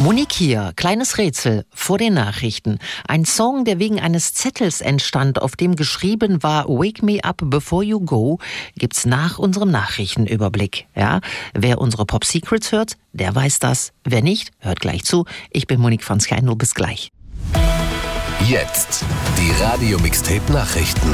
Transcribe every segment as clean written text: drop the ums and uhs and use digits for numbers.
Monique hier, kleines Rätsel vor den Nachrichten. Ein Song, der wegen eines Zettels entstand, auf dem geschrieben war Wake me up before you go, gibt's nach unserem Nachrichtenüberblick. Ja, wer unsere Pop Secrets hört, der weiß das. Wer nicht, hört gleich zu. Ich bin Monique von Skynel, bis gleich. Jetzt die Radio Mixtape Nachrichten.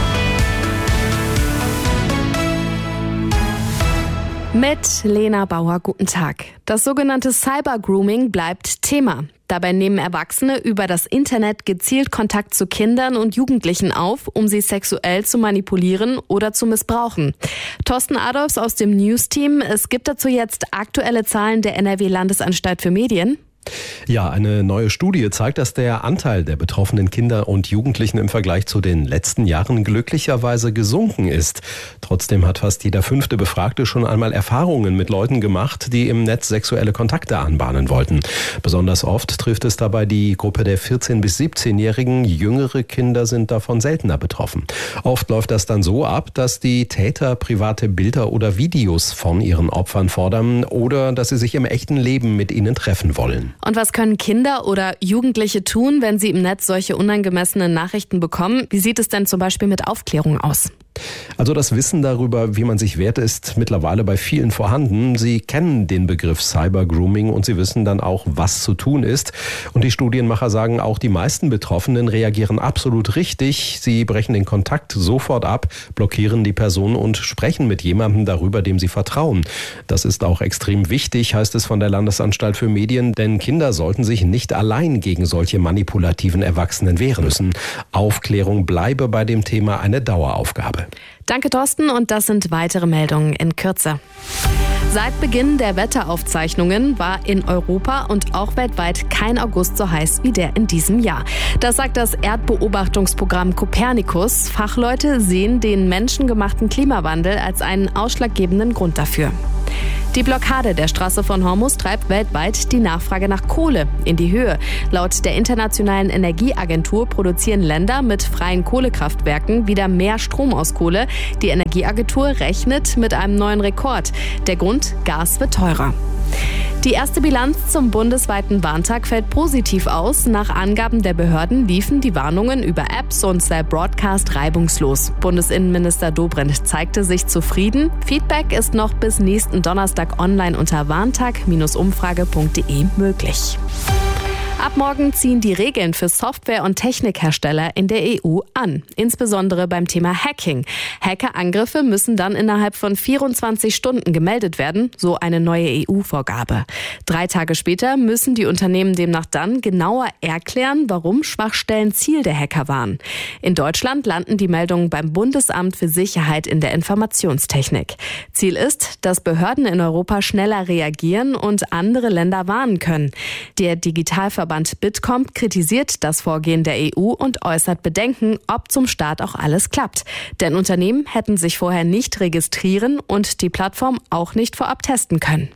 Mit Lena Bauer, guten Tag. Das sogenannte Cyber-Grooming bleibt Thema. Dabei nehmen Erwachsene über das Internet gezielt Kontakt zu Kindern und Jugendlichen auf, um sie sexuell zu manipulieren oder zu missbrauchen. Thorsten Adolfs aus dem News-Team. Es gibt dazu jetzt aktuelle Zahlen der NRW-Landesanstalt für Medien. Ja, eine neue Studie zeigt, dass der Anteil der betroffenen Kinder und Jugendlichen im Vergleich zu den letzten Jahren glücklicherweise gesunken ist. Trotzdem hat fast jeder 5. Befragte schon einmal Erfahrungen mit Leuten gemacht, die im Netz sexuelle Kontakte anbahnen wollten. Besonders oft trifft es dabei die Gruppe der 14- bis 17-Jährigen. Jüngere Kinder sind davon seltener betroffen. Oft läuft das dann so ab, dass die Täter private Bilder oder Videos von ihren Opfern fordern oder dass sie sich im echten Leben mit ihnen treffen wollen. Und was können Kinder oder Jugendliche tun, wenn sie im Netz solche unangemessenen Nachrichten bekommen? Wie sieht es denn zum Beispiel mit Aufklärung aus? Also das Wissen darüber, wie man sich wehrt, ist mittlerweile bei vielen vorhanden. Sie kennen den Begriff Cyber-Grooming und sie wissen dann auch, was zu tun ist. Und die Studienmacher sagen, auch die meisten Betroffenen reagieren absolut richtig. Sie brechen den Kontakt sofort ab, blockieren die Person und sprechen mit jemandem darüber, dem sie vertrauen. Das ist auch extrem wichtig, heißt es von der Landesanstalt für Medien, denn Kinder sollten sich nicht allein gegen solche manipulativen Erwachsenen wehren müssen. Aufklärung bleibe bei dem Thema eine Daueraufgabe. Danke, Thorsten, und das sind weitere Meldungen in Kürze. Seit Beginn der Wetteraufzeichnungen war in Europa und auch weltweit kein August so heiß wie der in diesem Jahr. Das sagt das Erdbeobachtungsprogramm Copernicus. Fachleute sehen den menschengemachten Klimawandel als einen ausschlaggebenden Grund dafür. Die Blockade der Straße von Hormuz treibt weltweit die Nachfrage nach Kohle in die Höhe. Laut der Internationalen Energieagentur produzieren Länder mit freien Kohlekraftwerken wieder mehr Strom aus Kohle. Die Energieagentur rechnet mit einem neuen Rekord. Der Grund: Gas wird teurer. Die erste Bilanz zum bundesweiten Warntag fällt positiv aus. Nach Angaben der Behörden liefen die Warnungen über Apps und Cell Broadcast reibungslos. Bundesinnenminister Dobrindt zeigte sich zufrieden. Feedback ist noch bis nächsten Donnerstag online unter warntag-umfrage.de möglich. Ab morgen ziehen die Regeln für Software- und Technikhersteller in der EU an, insbesondere beim Thema Hacking. Hackerangriffe müssen dann innerhalb von 24 Stunden gemeldet werden, so eine neue EU-Vorgabe. 3 Tage später müssen die Unternehmen demnach dann genauer erklären, warum Schwachstellen Ziel der Hacker waren. In Deutschland landen die Meldungen beim Bundesamt für Sicherheit in der Informationstechnik. Ziel ist, dass Behörden in Europa schneller reagieren und andere Länder warnen können. Der Digitalverband Bitkom kritisiert das Vorgehen der EU und äußert Bedenken, ob zum Start auch alles klappt. Denn Unternehmen hätten sich vorher nicht registrieren und die Plattform auch nicht vorab testen können.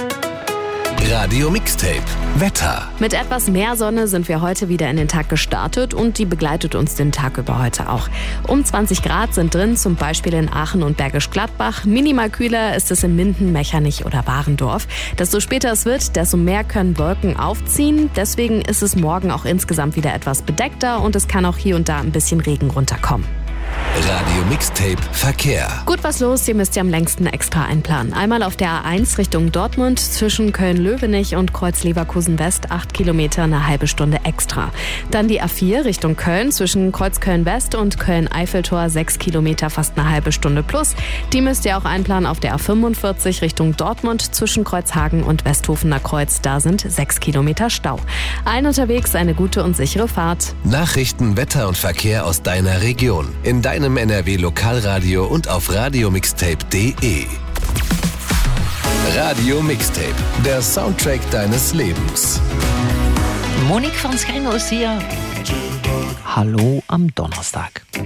Radio Mixtape Wetter. Mit etwas mehr Sonne sind wir heute wieder in den Tag gestartet und die begleitet uns den Tag über heute auch. Um 20 Grad sind drin, zum Beispiel in Aachen und Bergisch Gladbach. Minimal kühler ist es in Minden, Mechernich oder Warendorf. Desto später es wird, desto mehr können Wolken aufziehen. Deswegen ist es morgen auch insgesamt wieder etwas bedeckter und es kann auch hier und da ein bisschen Regen runterkommen. Radio Mixtape Verkehr. Gut was los, ihr müsst ja am längsten extra einplanen. Einmal auf der A1 Richtung Dortmund zwischen Köln-Löwenich und Kreuz-Leverkusen-West 8 Kilometer, eine halbe Stunde extra. Dann die A4 Richtung Köln zwischen Kreuz-Köln-West und Köln-Eiffeltor 6 Kilometer, fast eine halbe Stunde plus. Die müsst ihr auch einplanen auf der A45 Richtung Dortmund zwischen Kreuzhagen und Westhofener Kreuz. Da sind 6 Kilometer Stau. Allen unterwegs eine gute und sichere Fahrt. Nachrichten, Wetter und Verkehr aus deiner Region. In deinem NRW-Lokalradio und auf radiomixtape.de. Radio Mixtape, der Soundtrack deines Lebens. Monique von Skynel ist hier. Hallo am Donnerstag.